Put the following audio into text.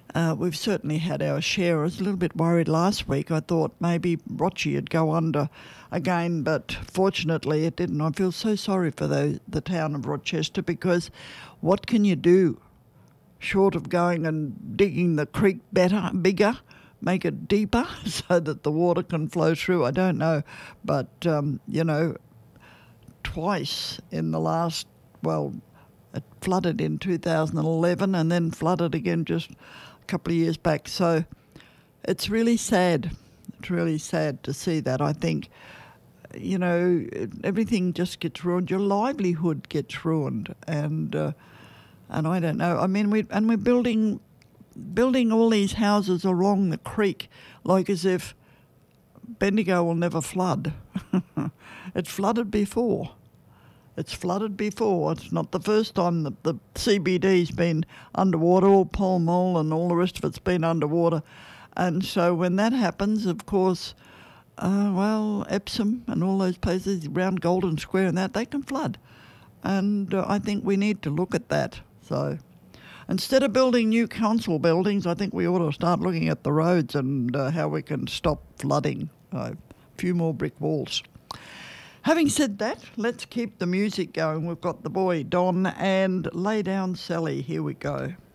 we've certainly had our share. I was a little bit worried last week. I thought maybe Rochi would go under again, but fortunately it didn't. I feel so sorry for the town of Rochester, because what can you do short of going and digging the creek bigger, make it deeper so that the water can flow through? I don't know. But, twice in the last, it flooded in 2011 and then flooded again just a couple of years back. So it's really sad. It's really sad to see that. I think, everything just gets ruined. Your livelihood gets ruined. And I don't know. I mean, we're building all these houses along the creek like as if Bendigo will never flood. It's flooded before. It's not the first time that the CBD's been underwater, or Pall Mall and all the rest of it's been underwater. And so when that happens, of course, Epsom and all those places around Golden Square and that, they can flood. And I think we need to look at that. So instead of building new council buildings, I think we ought to start looking at the roads and how we can stop flooding. A few more brick walls. Having said that, let's keep the music going. We've got the boy Don and Lay Down Sally. Here we go.